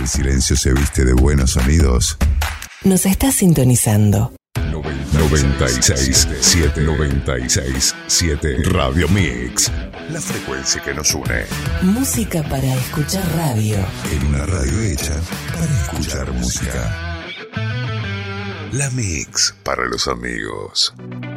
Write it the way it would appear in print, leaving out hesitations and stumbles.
el silencio se viste de buenos sonidos. Nos está sintonizando. 96.7 Radio Mix. La frecuencia que nos une. Música para escuchar radio. En una radio hecha para escuchar música. La Mix para los amigos.